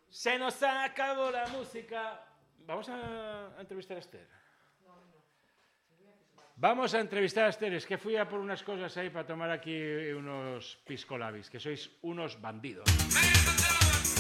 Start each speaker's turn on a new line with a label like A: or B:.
A: Se nos acabó la música. Vamos a entrevistar a Esther. Vamos a entrevistar a Esther. Es que fui a por unas cosas ahí para tomar aquí unos piscolabis, que sois unos bandidos.